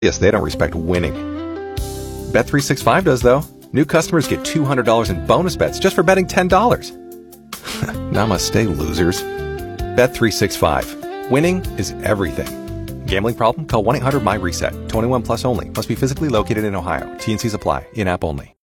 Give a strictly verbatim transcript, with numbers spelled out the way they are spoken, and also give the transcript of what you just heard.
Yes, they don't respect winning. Bet three sixty-five does, though. New customers get two hundred dollars in bonus bets just for betting ten dollars. Namaste, losers. Bet three sixty-five. Winning is everything. Gambling problem? Call one eight hundred M Y RESET. twenty-one plus only. Must be physically located in Ohio. T and C's apply. In-app only.